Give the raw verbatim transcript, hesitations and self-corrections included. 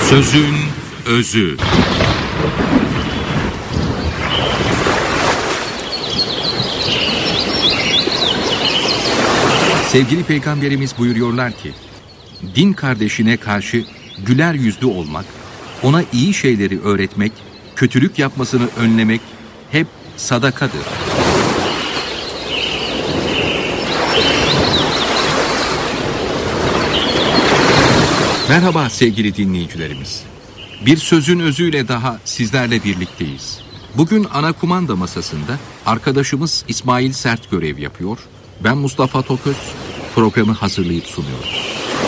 Sözün özü. Sevgili Peygamberimiz buyuruyorlar ki, din kardeşine karşı güler yüzlü olmak, ona iyi şeyleri öğretmek, kötülük yapmasını önlemek hep sadakadır. Merhaba sevgili dinleyicilerimiz. Bir sözün özüyle daha sizlerle birlikteyiz. Bugün ana kumanda masasında arkadaşımız İsmail Sert görev yapıyor. Ben Mustafa Toköz, programı hazırlayıp sunuyorum.